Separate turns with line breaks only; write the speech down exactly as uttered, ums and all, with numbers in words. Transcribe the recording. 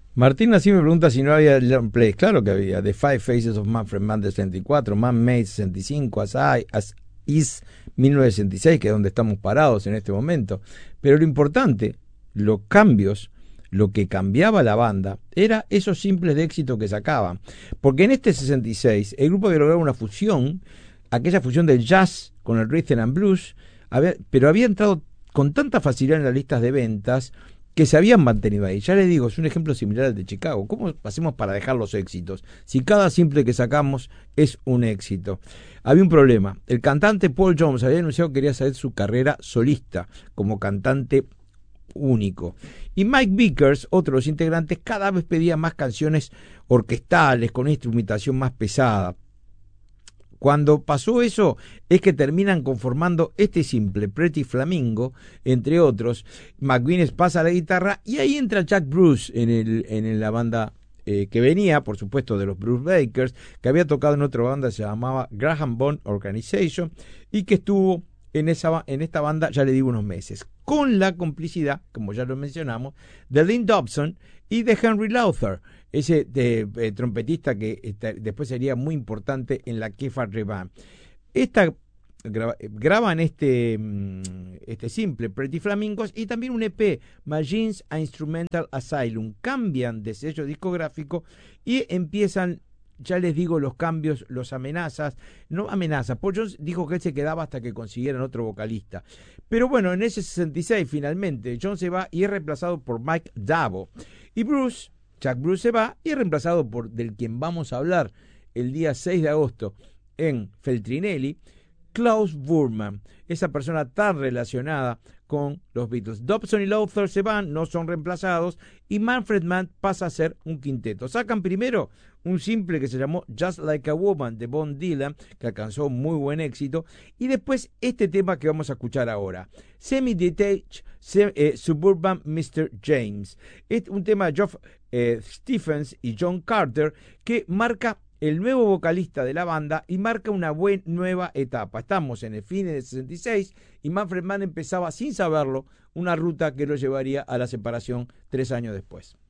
Martín así me pregunta si no había long plays. Claro que había. The Five Faces of Manfred Mann de sesenta y cuatro, Man Made sesenta y cinco, As, I, As Is mil novecientos sesenta y seis, que es donde estamos parados en este momento. Pero lo importante, los cambios, lo que cambiaba la banda, era esos simples de éxito que sacaban. Porque en este sesenta y seis, el grupo había logrado una fusión, aquella fusión del jazz con el rhythm and blues, había, pero había entrado con tanta facilidad en las listas de ventas que se habían mantenido ahí. Ya les digo, es un ejemplo similar al de Chicago. ¿Cómo hacemos para dejar los éxitos? Si cada simple que sacamos es un éxito. Había un problema. El cantante Paul Jones había anunciado que quería hacer su carrera solista como cantante único. Y Mike Vickers, otro de los integrantes, cada vez pedía más canciones orquestales, con una instrumentación más pesada. Cuando pasó eso, es que terminan conformando este simple, Pretty Flamingo, entre otros. McGuinness pasa a la guitarra y ahí entra Jack Bruce en, el, en la banda eh, que venía, por supuesto, de los Bruce Bakers, que había tocado en otra banda, se llamaba Graham Bond Organization, y que estuvo en, esa, en esta banda, ya le digo, unos meses, con la complicidad, como ya lo mencionamos, de Lynn Dobson y de Henry Lowther, ese de, eh, trompetista que este, después sería muy importante en la Keith Arthur Band. Esta graba, graban este, este simple, Pretty Flamingos, y también un E P, Machines a Instrumental Asylum. Cambian de sello discográfico y empiezan, ya les digo, los cambios, los amenazas, no amenazas. Paul Jones dijo que él se quedaba hasta que consiguieran otro vocalista. Pero bueno, en ese sesenta y seis finalmente Jones se va y es reemplazado por Mike Davo. Y Bruce, Jack Bruce se va y es reemplazado por del quien vamos a hablar el día seis de agosto en Feltrinelli, Klaus Voormann, esa persona tan relacionada con los Beatles. Dobson y Lowther se van, no son reemplazados, y Manfred Mann pasa a ser un quinteto. Sacan primero un simple que se llamó Just Like a Woman de Bob Dylan, que alcanzó muy buen éxito, y después este tema que vamos a escuchar ahora, Semi-Detached eh, Suburban mister James. Es un tema de Geoff eh, Stephens y John Carter que marca el nuevo vocalista de la banda y marca una buena nueva etapa. Estamos en el fin del sesenta y seis y Manfred Mann empezaba, sin saberlo, una ruta que lo llevaría a la separación tres años después.